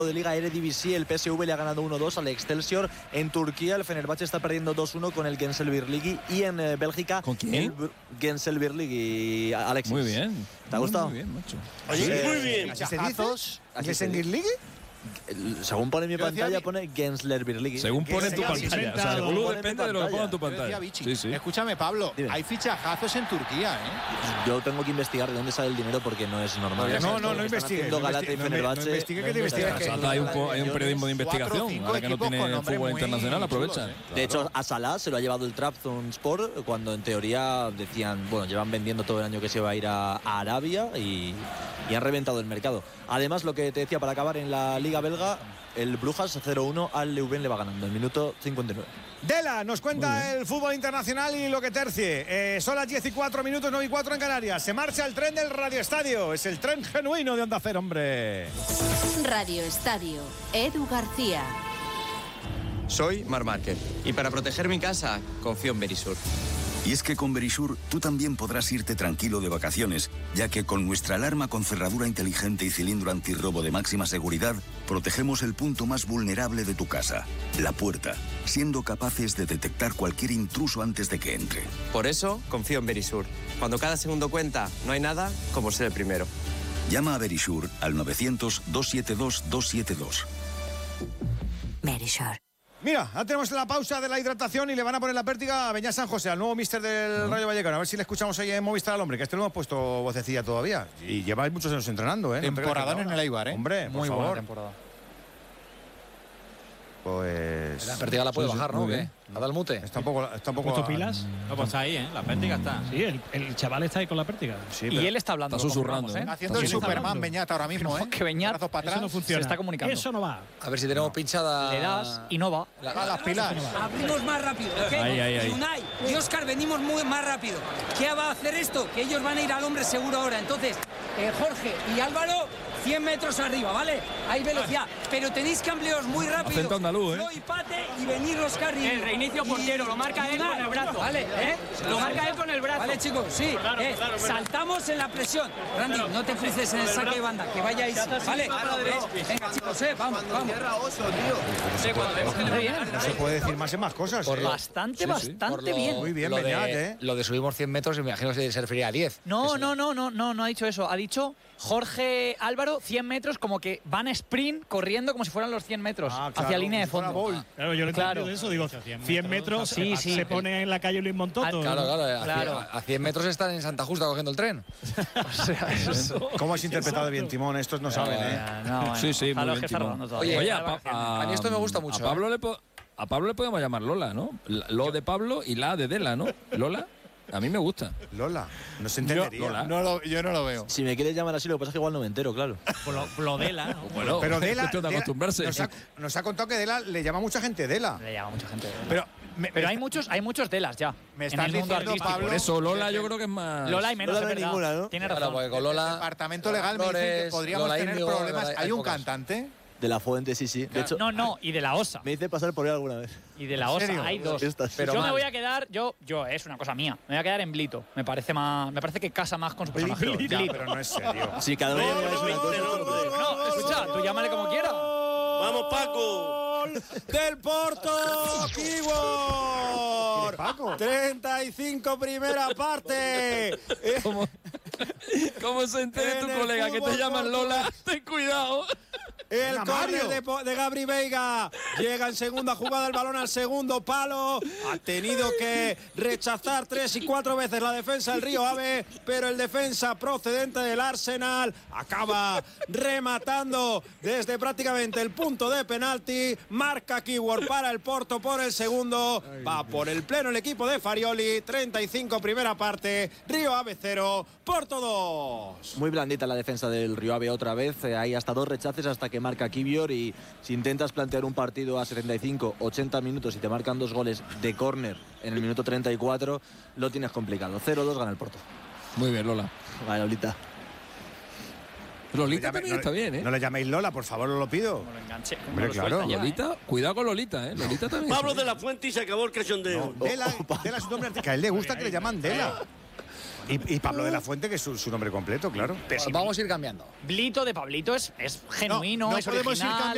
de Liga Eredivisie, el PSV le ha ganado 1-2 al Excelsior. En Turquía el Fenerbahçe está perdiendo 2-1 con el Gençlerbirliği. Y en Bélgica ¿con quién? el Gençlerbirliği, Alexis. Muy bien. ¿Te ha gustado? Muy bien, macho. Oye, muy bien. ¿Así se dice? Así se dice. ¿Gençlerbirliği? Según pone en mi Yo decía pantalla, Vichy. pone Gençlerbirliği. Según pone en tu Vichy. pantalla. O sea, Según según pone en depende de lo que ponga en tu Yo decía pantalla. Vichy. Sí, sí. Escúchame, Pablo, Dime. hay fichajazos en Turquía, ¿eh? Yo tengo que investigar de dónde sale el dinero porque no es normal. No investigue. Galata y Fenerbahçe. No investigue, que te investigue. Hay un periodismo de investigación. 4 o 5 Ahora que no equipos tiene con nombres fútbol muy internacional, aprovecha. chulos, ¿eh? De hecho, a Salah se lo ha llevado el Trabzonspor cuando en teoría decían, bueno, llevan vendiendo todo el año que se va a ir a Arabia y han reventado el mercado. Además, lo que te decía para acabar en la Liga Belga, el Brujas 0-1 al Leuven le va ganando en el minuto 59. Dela nos cuenta el fútbol internacional y lo que tercie. Son las 10 y 4 minutos, 9 y 4 en Canarias. Se marcha el tren del Radio Estadio. Es el tren genuino de Onda Cero, hombre. Radio Estadio, Edu García. Soy Marc Márquez y para proteger mi casa confío en Verisur. Y es que con Verisur tú también podrás irte tranquilo de vacaciones, ya que con nuestra alarma con cerradura inteligente y cilindro antirrobo de máxima seguridad, protegemos el punto más vulnerable de tu casa, la puerta, siendo capaces de detectar cualquier intruso antes de que entre. Por eso confío en Verisur. Cuando cada segundo cuenta, no hay nada como ser el primero. Llama a Verisur al 900-272-272. Verisur. Mira, ya tenemos la pausa de la hidratación y le van a poner la pértiga a Beñat San José, al nuevo míster del Rayo Vallecano. A ver si le escuchamos ahí en Movistar al hombre, que este no hemos puesto vocecilla todavía. Y lleva muchos años entrenando, ¿eh? Temporadón en el Eibar, ¿eh? Hombre, muy por buena favor. temporada. Pues... La pértiga la puede bajar, ¿no? muy ¿Qué? bien. ¿Ha dado el mute? Está un poco... ¿Puesto pilas? No, pues ahí, la pértiga está. Sí, el chaval está ahí con la pértiga. Sí, Y él está hablando. Está lo susurrando, confirmamos, Haciendo el Sí, está Superman hablando. Beñat ahora mismo, ¿eh? Que Beñat, Brazos para Eso no atrás. funciona. se está comunicando. Eso no va. A ver si tenemos pinchada. Le das y no va. A las pilas. Abrimos más rápido, ¿ok? Ahí. Y Unai y Óscar venimos muy más rápido. ¿Qué va a hacer esto? Que ellos van a ir al hombre seguro ahora. Entonces, Jorge y Álvaro, 100 metros arriba, ¿vale? Hay velocidad. Pero tenéis que ampliaros muy rápido. Acento andaluz, ¿eh? Flo y Pate y venir Óscar y... El reinicio portero, lo marca él con el brazo. Vale, Lo marca él con el brazo. Vale, chicos, sí. Saltamos en la presión. Randy, no te cruces en el saque de banda, que vaya ahí. ¿Vale? Venga, chicos, vamos. No se puede decir más cosas. Bastante bien. Muy bien, Beñat, ¿eh? Lo de subimos 100 metros, imagino que se refería a 10. No ha dicho eso. Ha dicho Jorge Álvaro 100 metros como que van a sprint corriendo como si fueran los 100 metros hacia línea de fondo. Claro, yo no he entendido eso. Digo, 100 metros Sí. se pone en la calle Luis Montoto. Claro. A 100 metros están en Santa Justa cogiendo el tren. O sea, eso. ¿Cómo has interpretado bien, Timón? Estos no saben, ¿eh? Sí, muy bien, Timón. Oye, a mí esto me gusta mucho, A Pablo le podemos llamar Lola, ¿no? Lo de Pablo y la de Dela, ¿no? Lola, a mí me gusta. Lola, no se entendería. Yo no lo veo. Si me quieres llamar así, lo que pasa es que igual no me entero, claro. Plodela, ¿no? Bueno, Pero Dela, cuestión de acostumbrarse. nos ha contado que Dela le llama a mucha gente Dela. Le llama mucha gente. Pero hay muchos Delas ya. Me en estás el mundo diciendo, artístico. Pablo, Por eso Lola yo creo que es más... Lola hay menos, Lola es no hay verdad. ninguna, ¿no? Tiene Claro, razón. porque con Lola. el departamento legal me dice que podríamos Lola tener Índigo, problemas. hay ¿Hay un pocas. cantante? De la Fuente, sí. De hecho, No, y de la OSA. me hice pasar por él alguna vez. Y de la ¿En serio? OSA hay dos. Estas. Pero yo me mal. voy a quedar, yo es una cosa mía. Me voy a quedar en Blito. Me parece que casa más con su personaje. Ya, pero no es serio. Si cada vez me una cosa. No, escucha, tú llámale como quieras. ¡Vamos, Paco! Del Porto, Keyboard. Paco. 35 primera parte. ¿Cómo se entere tu colega que te llaman Lola? Ten cuidado. El córner de Gabri Veiga. Llega en segunda jugada el balón al segundo palo. Ha tenido que rechazar 3 y 4 veces la defensa del Río Ave, pero el defensa procedente del Arsenal acaba rematando desde prácticamente el punto de penalti. Marca Keyworth para el Porto por el segundo. Va por el pleno el equipo de Farioli. 35 primera parte. Río Ave 0, Porto 2. Muy blandita la defensa del Río Ave otra vez. Hay hasta 2 rechaces hasta que marca Kivior, y si intentas plantear un partido a 75, 80 minutos y te marcan 2 goles de córner en el minuto 34, lo tienes complicado. 0-2 gana el Porto. Muy bien, Lola. Vale, Lolita. Lolita también está bien, ¿eh? No le llaméis Lola, por favor, os lo pido. Como lo enganche. Hombre, claro. Lolita, cuidado con Lolita, ¿eh? Lolita también. Pablo de la Fuente y se acabó el cachondeo. Dela es su nombre artístico. A él le gusta que le llaman Dela. Y Pablo de la Fuente, que es su nombre completo, claro. Vamos a ir cambiando. Blito de Pablito es genuino, no es podemos ir original.